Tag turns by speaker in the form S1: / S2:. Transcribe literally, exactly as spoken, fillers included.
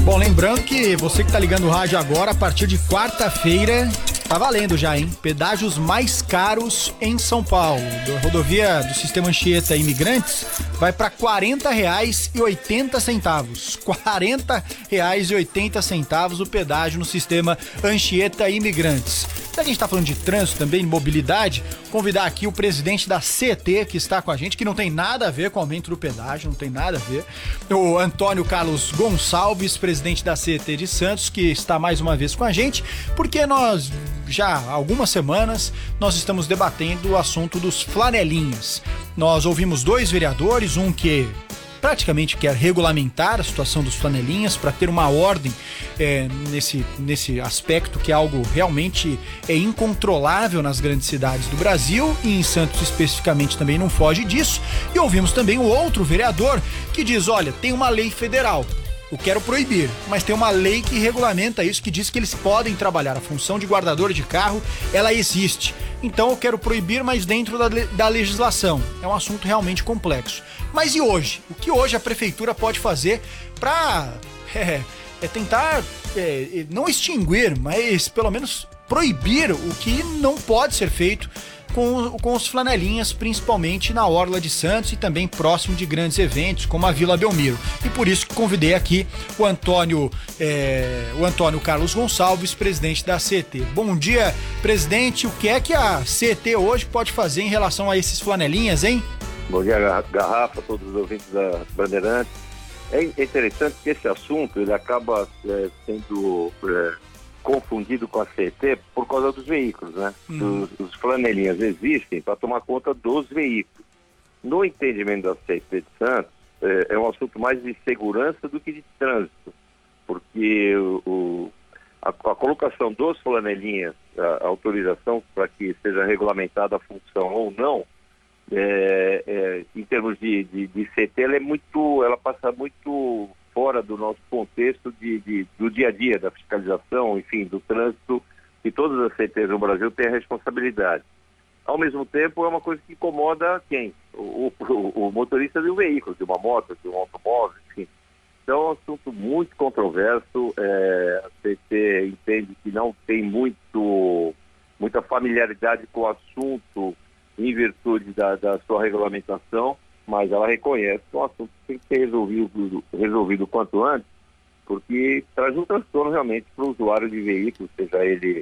S1: Bom, lembrando que você que tá ligando o rádio agora, a partir de quarta-feira, tá valendo já, hein? Pedágios mais caros em São Paulo. A rodovia do Sistema Anchieta Imigrantes vai para quarenta reais e oitenta centavos. quarenta reais e oitenta centavos o pedágio no Sistema Anchieta Imigrantes. Se a gente tá falando de trânsito também, mobilidade, convidar aqui o presidente da C E T, que está com a gente, que não tem nada a ver com o aumento do pedágio, não tem nada a ver. O Antônio Carlos Gonçalves, presidente da C E T de Santos, que está mais uma vez com a gente, porque nós, já há algumas semanas, nós estamos debatendo o assunto dos flanelinhas. Nós ouvimos dois vereadores, um que praticamente quer regulamentar a situação dos flanelinhas para ter uma ordem é, nesse, nesse aspecto, que é algo realmente é incontrolável nas grandes cidades do Brasil, e em Santos especificamente também não foge disso. E ouvimos também o outro vereador que diz, olha, tem uma lei federal, eu quero proibir, mas tem uma lei que regulamenta isso, que diz que eles podem trabalhar. A função de guardador de carro, ela existe. Então eu quero proibir, mas dentro da, da legislação. É um assunto realmente complexo. Mas e hoje? O que hoje a prefeitura pode fazer para é, é tentar, é, não extinguir, mas pelo menos proibir o que não pode ser feito com, com os flanelinhas, principalmente na Orla de Santos e também próximo de grandes eventos, como a Vila Belmiro. E por isso que convidei aqui o Antônio, é, o Antônio Carlos Gonçalves, presidente da C E T. Bom dia, presidente. O que é que a C E T hoje pode fazer em relação a esses flanelinhas, hein?
S2: Bom dia, Garrafa, todos os ouvintes da Bandeirantes. É interessante que esse assunto ele acaba é, sendo é, confundido com a C E T por causa dos veículos, né? Hum. Os, os flanelinhas existem para tomar conta dos veículos. No entendimento da C E T de Santos, é, é um assunto mais de segurança do que de trânsito, porque o, o, a, a colocação dos flanelinhas, a, a autorização para que seja regulamentada a função ou não, É, é, em termos de, de, de C T, ela é muito, ela passa muito fora do nosso contexto de, de, do dia a dia, da fiscalização, enfim, do trânsito, que todas as C Ts no Brasil têm a responsabilidade. Ao mesmo tempo, é uma coisa que incomoda quem? O, o, o motorista de um veículo, de uma moto, de um automóvel, enfim. Então, é um assunto muito controverso. É, a C T entende que não tem muito, muita familiaridade com o assunto em virtude da, da sua regulamentação, mas ela reconhece que o assunto tem que ser resolvido, resolvido quanto antes, porque traz um transtorno realmente para o usuário de veículos, seja ele